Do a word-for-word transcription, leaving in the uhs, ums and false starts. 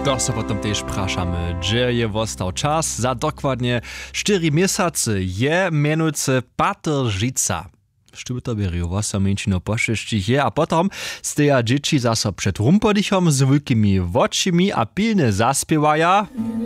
To se potom też praszamy, gdzie je wostał czas za dokładnie cztery miesiące je mianujcy Pateržica. Sztyby to beriu, was so męczino poszczęścich je, a potom steja dzieci zaso przed rumpodichom z wielkimi oczymi a pilnie zaspiewaja.